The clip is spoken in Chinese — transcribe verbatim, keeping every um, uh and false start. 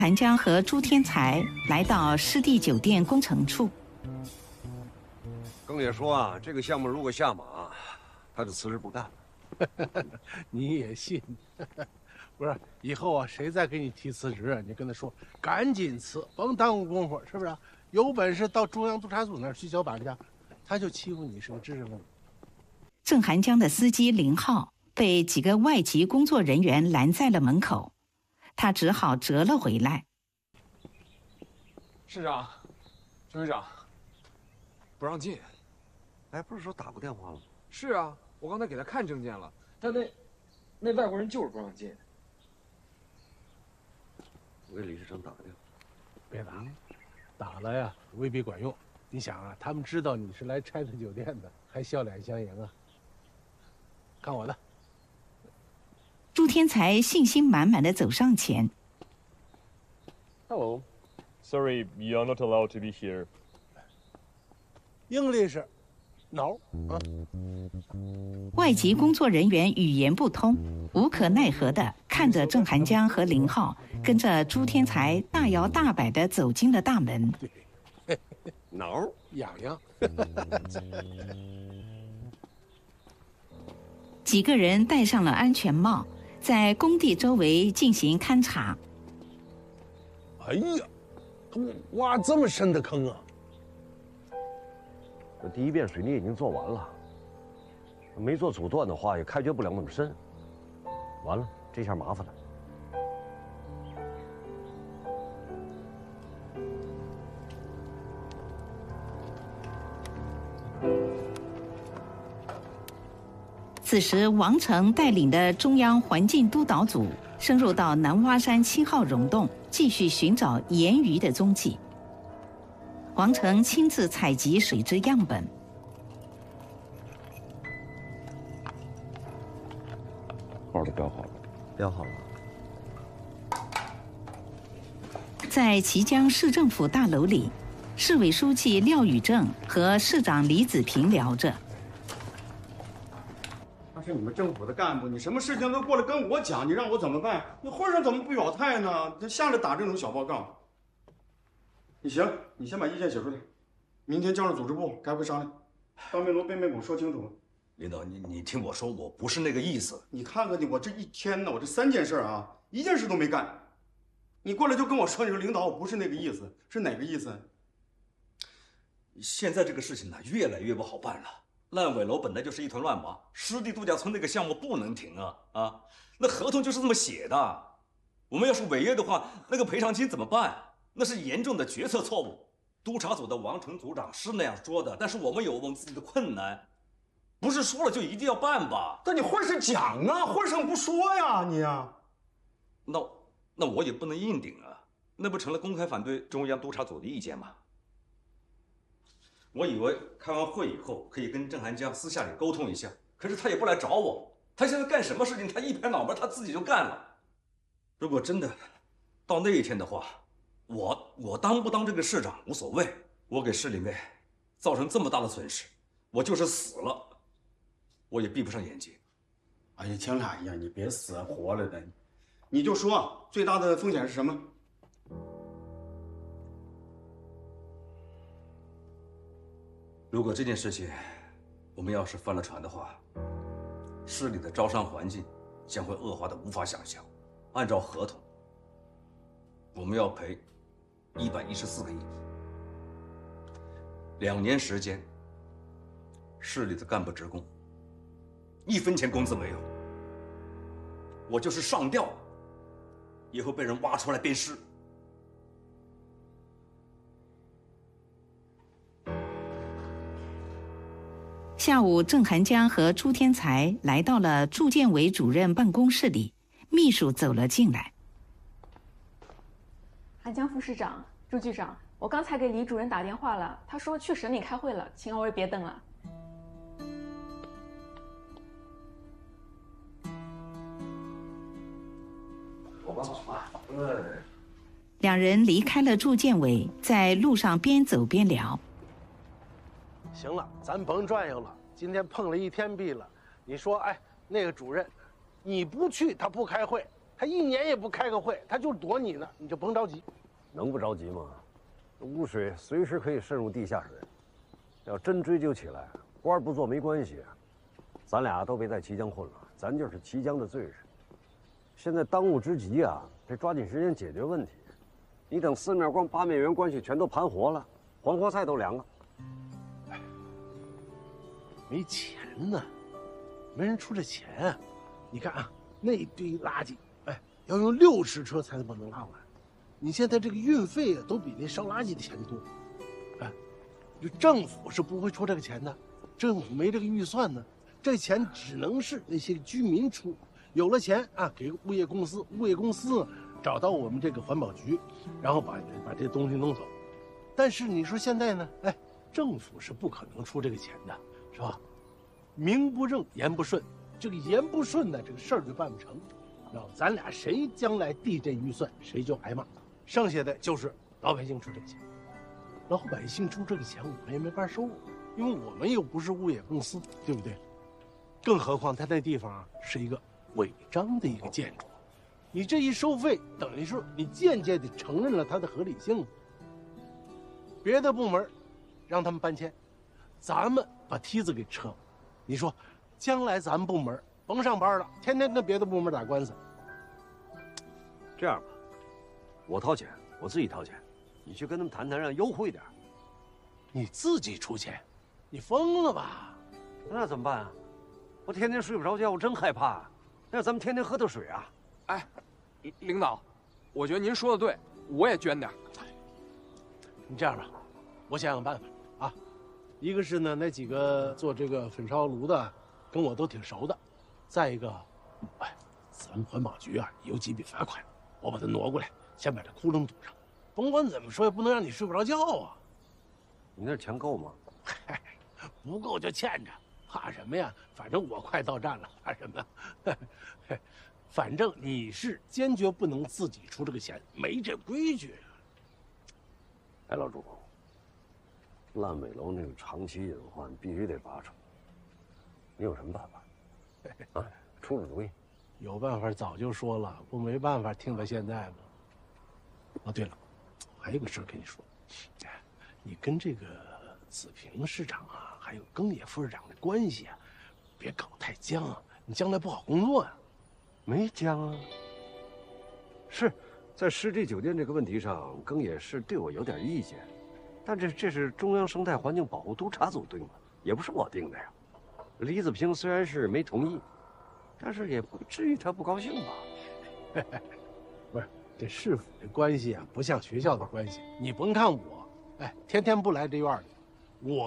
韩江和朱天才来到湿地酒店工程处。 更也说啊，这个项目如果下马，他就辞职不干了。 你也信？不是，以后啊，谁再给你提辞职，你跟他说赶紧辞，甭耽误功夫，是不是？有本事到中央督察组那儿去叫板去，他就欺负你是个知识分子。 郑韩江的司机林浩被几个外籍工作人员拦在了门口，他只好折了回来。 市长，周局长，不让进。 哎，不是说打过电话了吗？ 是啊，我刚才给他看证件了，但那那外国人就是不让进。 我给李市长打个电话。 别打，打了呀未必管用。你想啊，他们知道你是来拆他酒店的，还笑脸相迎啊。看我的。 朱天才信心满满地走上前。 Hello, sorry, you're not allowed to be here. English, no. 啊。 外籍工作人员语言不通，无可奈何地看着郑韩江和林浩跟着朱天才大摇大摆地走进了大门。 挠痒痒。 几个人戴上了安全帽，在工地周围进行勘察。 哎呀，挖这么深的坑啊！ 这第一遍水泥已经做完了，没做阻断的话，也开掘不了那么深。完了，这下麻烦了。 此时，王成带领的中央环境督导组深入到南洼山七号溶洞，继续寻找盐鱼的踪迹。王成亲自采集水质样本。 号都标好了，标好了。 在綦江市政府大楼里，市委书记廖宇正和市长李子平聊着。 他是你们政府的干部，你什么事情都过来跟我讲，你让我怎么办？你会上怎么不表态呢？他下来打这种小报告。你行，你先把意见写出来，明天叫上组织部开会商量，当面锣背面鼓说清楚。 领导，你你听我说，我不是那个意思。 你看看你，我这一天呢，我这三件事啊，一件事都没干，你过来就跟我说，你说领导，我不是那个意思，是哪个意思？ 现在这个事情呢，越来越不好办了。烂尾楼本来就是一团乱麻，湿地度假村那个项目不能停啊啊！那合同就是这么写的。我们要是违约的话，那个赔偿金怎么办？那是严重的决策错误。督察组的王成组长是那样说的，但是我们有我们自己的困难，不是说了就一定要办吧？ 但你会上讲啊，会上不说呀，你呀。 那那我也不能硬顶啊，那不成了公开反对中央督察组的意见吗？我以为开完会以后可以跟郑韩江私下里沟通一下，可是他也不来找我。他现在干什么事情，他一拍脑门，他自己就干了。如果真的到那一天的话，我我当不当这个市长无所谓。我给市里面造成这么大的损失，我就是死了，我也闭不上眼睛。 哎呀，青海呀，你别死活了的，你就说最大的风险是什么？ 如果这件事情我们要是翻了船的话，市里的招商环境将会恶化的无法想象。按照合同，我们要赔一百一十四个亿，两年时间，市里的干部职工一分钱工资没有。我就是上吊，也会被人挖出来鞭尸。 下午，郑韩江和朱天才来到了住建委主任办公室里，秘书走了进来。 韩江副市长、朱局长，我刚才给李主任打电话了，他说去省里开会了，请二位别等了。 我帮忙啊。对。 两人离开了住建委，在路上边走边聊。 行了，咱甭转悠了。今天碰了一天壁了，你说，哎，那个主任，你不去他不开会， 他一年也不开个会，他就躲你呢，你就甭着急。 能不着急吗？污水随时可以渗入地下水，要真追究起来，官不做没关系。咱俩都别在綦江混了，咱就是綦江的罪人。现在当务之急啊，得抓紧时间解决问题。你等四面光八面园关系全都盘活了，黄花菜都凉了。 没钱呢，没人出这钱啊！你看啊，那堆垃圾，哎，要用六十车才能把能拉完。你现在这个运费啊，都比那烧垃圾的钱多。哎，就政府是不会出这个钱的，政府没这个预算呢，这钱只能是那些居民出。有了钱啊，给物业公司，物业公司找到我们这个环保局，然后把把这东西弄走。但是你说现在呢，哎，政府是不可能出这个钱的。是吧？名不正言不顺，这个言不顺呢，这个事儿就办不成。然后咱俩谁将来递这预算，谁就挨骂。剩下的就是老百姓出这个钱，老百姓出这个钱，我们也没法收，因为我们又不是物业公司，对不对？更何况他那地方啊是一个违章的一个建筑，你这一收费，等于是你间接地承认了它的合理性。别的部门让他们搬迁。咱们把梯子给撤了，你说，将来咱们部门甭上班了，天天跟别的部门打官司。 这样吧，我掏钱，我自己掏钱，你去跟他们谈谈，让优惠点。 你自己出钱？你疯了吧？ 那怎么办啊？我天天睡不着觉，我真害怕啊。那咱们天天喝的水啊。 哎，领导，我觉得您说的对，我也捐点。 你这样吧，我想想办法。一个是呢，那几个做这个焚烧炉的，跟我都挺熟的；再一个，哎，咱们环保局啊有几笔罚款，我把它挪过来，先把这窟窿堵上。甭管怎么说，也不能让你睡不着觉啊。 你那钱够吗？ 嗨，不够就欠着，怕什么呀？反正我快到站了，怕什么？反正你是坚决不能自己出这个钱，没这规矩。 哎，老朱。烂尾楼那个长期隐患必须得拔除，你有什么办法？啊，出出主意。 有办法早就说了，不没办法听到现在吗？哦，对了，还有个事儿跟你说，你跟这个子平市长啊，还有更野副市长的关系啊，别搞太僵啊，你将来不好工作呀。 没僵啊。是在湿地酒店这个问题上，更野是对我有点意见。但这这是中央生态环境保护督察组定的，也不是我定的呀。李子平虽然是没同意，但是也不至于他不高兴吧？ 不是，这市府的关系啊，不像学校的关系。你甭看我，哎，天天不来这院里，我。